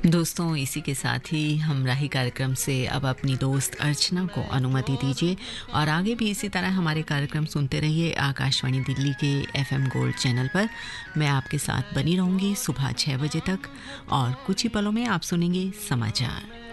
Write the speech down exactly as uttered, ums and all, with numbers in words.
दोस्तों, इसी के साथ ही हम राही कार्यक्रम से अब अपनी दोस्त अर्चना को अनुमति दीजिए और आगे भी इसी तरह हमारे कार्यक्रम सुनते रहिए आकाशवाणी दिल्ली के एफएम गोल्ड चैनल पर। मैं आपके साथ बनी रहूंगी सुबह छह बजे तक और कुछ ही पलों में आप सुनेंगे समाचार।